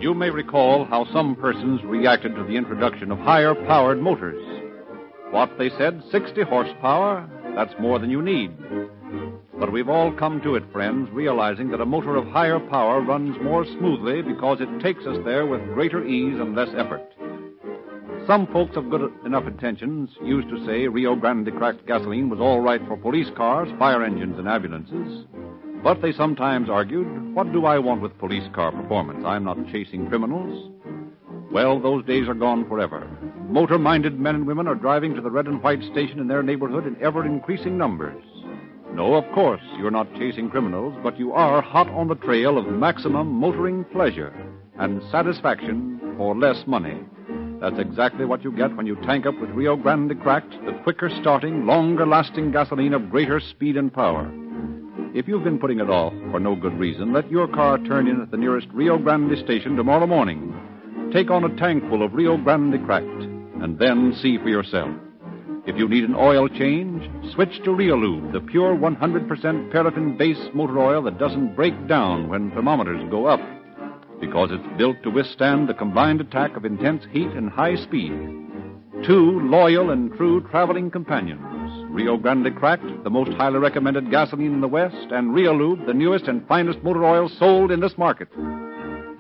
You may recall how some persons reacted to the introduction of higher-powered motors. What they said, 60 horsepower, that's more than you need. But we've all come to it, friends, realizing that a motor of higher power runs more smoothly because it takes us there with greater ease and less effort. Some folks of good enough intentions used to say Rio Grande cracked gasoline was all right for police cars, fire engines, and ambulances. But they sometimes argued, what do I want with police car performance? I'm not chasing criminals. Well, those days are gone forever. Motor-minded men and women are driving to the red and white station in their neighborhood in ever-increasing numbers. No, of course, you're not chasing criminals, but you are hot on the trail of maximum motoring pleasure and satisfaction for less money. That's exactly what you get when you tank up with Rio Grande Cracked, the quicker-starting, longer-lasting gasoline of greater speed and power. If you've been putting it off for no good reason, let your car turn in at the nearest Rio Grande station tomorrow morning. Take on a tankful of Rio Grande Cracked, and then see for yourself. If you need an oil change, switch to Riolube, the pure 100% paraffin-based motor oil that doesn't break down when thermometers go up, because it's built to withstand the combined attack of intense heat and high speed. Two loyal and true traveling companions, Rio Grande Cracked, the most highly recommended gasoline in the West, and Riolube, the newest and finest motor oil sold in this market.